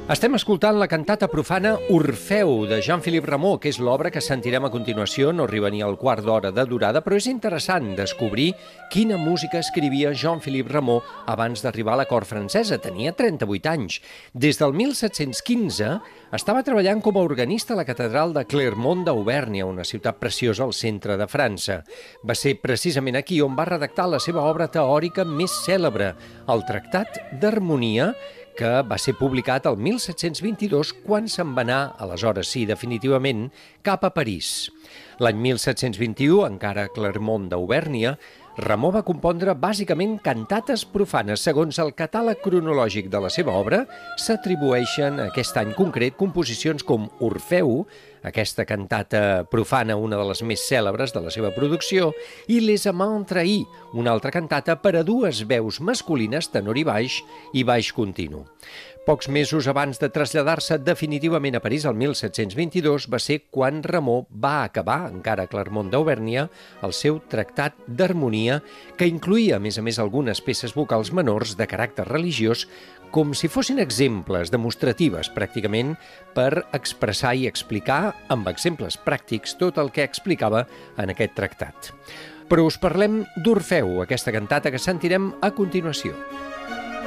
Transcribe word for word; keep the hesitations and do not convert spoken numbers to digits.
Estem escoltant la cantata profana Orfeu, de Jean-Philippe Rameau, que és l'obra que sentirem a continuació. No arriba ni al quart d'hora de durada, però és interessant descobrir quina música escrivia Jean-Philippe Rameau abans d'arribar a la cort francesa. Tenia trenta-vuit anys. Des del mil set-cents quinze estava treballant com a organista a la catedral de Clermont d'Auvergne, una ciutat preciosa al centre de França. Va ser precisament aquí on va redactar la seva obra teòrica més cèlebre, el Tractat d'Harmonia, que va ser publicat el mil set-cents vint-i-dos quan se'n va anar, aleshores sí, definitivament, cap a París. L'any mil set-cents vint-i-u, encara a Clermont d'Auvergne, Rameau va compondre bàsicament cantates profanes. Segons el catàleg cronològic de la seva obra, s'atribueixen a aquest any concret composicions com Orfeu, aquesta cantata profana, una de les més cèlebres de la seva producció, i Les Amants Trahis, una altra cantata per a dues veus masculines, tenor i baix, i baix continu. Pocs mesos abans de traslladar-se definitivament a París, el mil set-cents vint-i-dos, va ser quan Rameau va acabar, encara a Clermont d'Auvergne, el seu tractat d'harmonia, que incluïa, a més a més, algunes peces vocals menors de caràcter religiós, com si fossin exemples demostratives, pràcticament, per expressar i explicar, amb exemples pràctics, tot el que explicava en aquest tractat. Però us parlem d'Orfeu, aquesta cantata que sentirem a continuació.